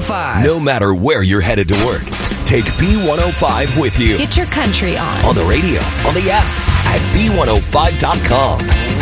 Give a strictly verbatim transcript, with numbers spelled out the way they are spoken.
five. No matter where you're headed to work, take B one oh five with you. Get your country on. On the radio, on the app, at B one oh five dot com.